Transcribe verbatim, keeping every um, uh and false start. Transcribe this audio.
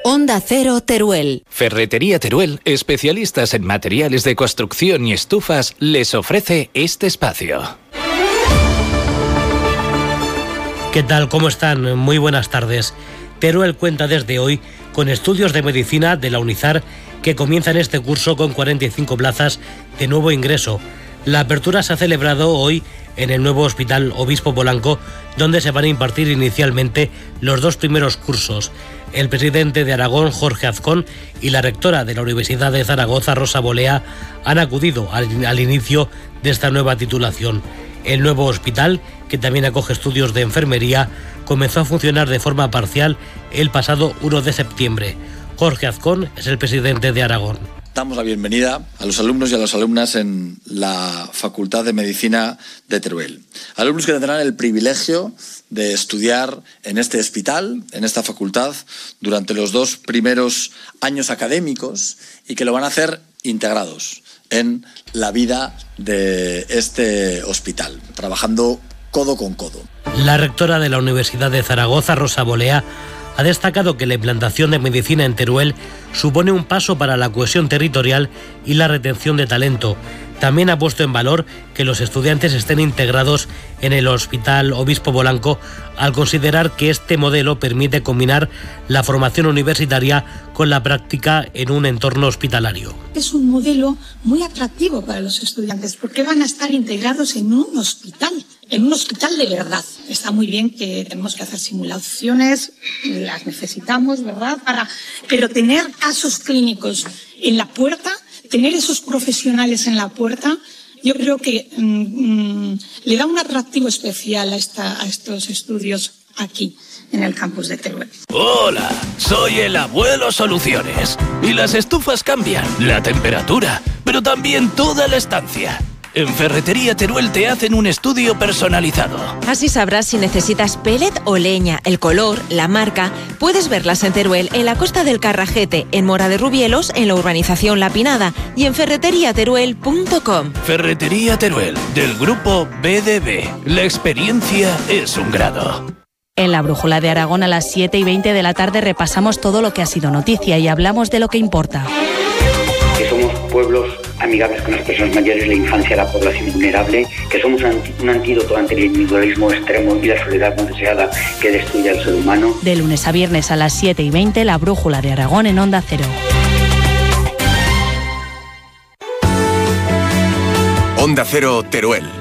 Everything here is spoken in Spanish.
Onda Cero Teruel. Ferretería Teruel, especialistas en materiales de construcción y estufas, les ofrece este espacio. ¿Qué tal? ¿Cómo están? Muy buenas tardes. Teruel cuenta desde hoy con estudios de medicina de la UNIZAR que comienzan este curso con cuarenta y cinco plazas de nuevo ingreso. La apertura se ha celebrado hoy en el nuevo Hospital Obispo Polanco, donde se van a impartir inicialmente los dos primeros cursos. El presidente de Aragón, Jorge Azcón, y la rectora de la Universidad de Zaragoza, Rosa Bolea, han acudido al, al inicio de esta nueva titulación. El nuevo hospital, que también acoge estudios de enfermería, comenzó a funcionar de forma parcial el pasado primero de septiembre. Jorge Azcón es el presidente de Aragón. Damos la bienvenida a los alumnos y a las alumnas en la Facultad de Medicina de Teruel. Alumnos que tendrán el privilegio de estudiar en este hospital, en esta facultad, durante los dos primeros años académicos y que lo van a hacer integrados en la vida de este hospital, trabajando codo con codo. La rectora de la Universidad de Zaragoza, Rosa Bolea, ha destacado que la implantación de medicina en Teruel supone un paso para la cohesión territorial y la retención de talento. También ha puesto en valor que los estudiantes estén integrados en el Hospital Obispo Polanco, al considerar que este modelo permite combinar la formación universitaria con la práctica en un entorno hospitalario. Es un modelo muy atractivo para los estudiantes porque van a estar integrados en un hospital, en un hospital de verdad. Está muy bien que tenemos que hacer simulaciones, las necesitamos, ¿verdad? Para, pero tener casos clínicos en la puerta, tener esos profesionales en la puerta, yo creo que mmm, le da un atractivo especial a, esta, a estos estudios aquí, en el campus de Teruel. Hola, soy el abuelo Soluciones. Y las estufas cambian, la temperatura, pero también toda la estancia. En Ferretería Teruel te hacen un estudio personalizado. Así sabrás si necesitas pellet o leña, el color, la marca. Puedes verlas en Teruel, en la Costa del Carrajete, en Mora de Rubielos, en la urbanización La Pinada y en ferretería teruel punto com. Ferretería Teruel, del grupo B D B. La experiencia es un grado. En la Brújula de Aragón a las siete y veinte de la tarde repasamos todo lo que ha sido noticia y hablamos de lo que importa. Que somos pueblos amigables con las personas mayores, la infancia, la población vulnerable, que somos un antídoto ante el individualismo extremo y la soledad no deseada que destruye al ser humano. De lunes a viernes a las siete y veinte, la Brújula de Aragón en Onda Cero. Onda Cero Teruel.